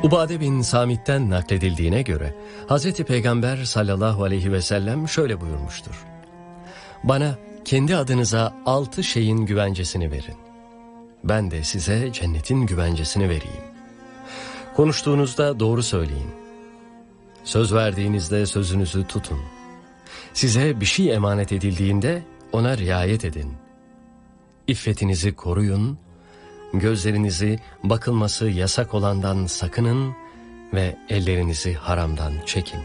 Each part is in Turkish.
Ubade bin Samit'ten nakledildiğine göre Hazreti Peygamber sallallahu aleyhi ve sellem şöyle buyurmuştur. Bana kendi adınıza 6 şeyin güvencesini verin. Ben de size cennetin güvencesini vereyim. Konuştuğunuzda doğru söyleyin. Söz verdiğinizde sözünüzü tutun. Size bir şey emanet edildiğinde ona riayet edin. İffetinizi koruyun. Gözlerinizi bakılması yasak olandan sakının ve ellerinizi haramdan çekin.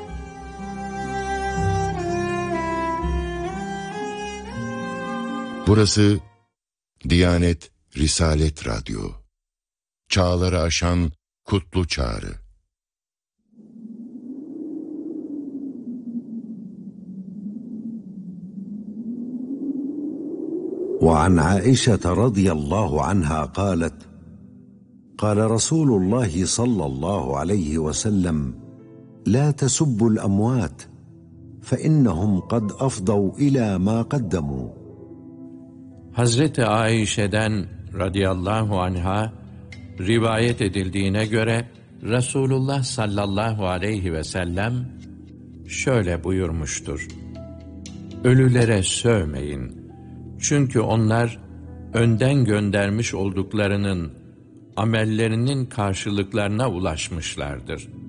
Burası Diyanet Risalet Radyo. Çağları aşan kutlu çağrı. وعن عائشة رضي الله عنها قالت قال رسول الله صلى الله عليه وسلم لا تسبوا الأموات فإنهم قد أفضوا إلى ما قدموا. Hazreti Aişe'den radıyallahu anha rivayet edildiğine göre Resulullah sallallahu aleyhi ve sellem şöyle buyurmuştur. Ölülere sövmeyin. Çünkü onlar önden göndermiş olduklarının amellerinin karşılıklarına ulaşmışlardır.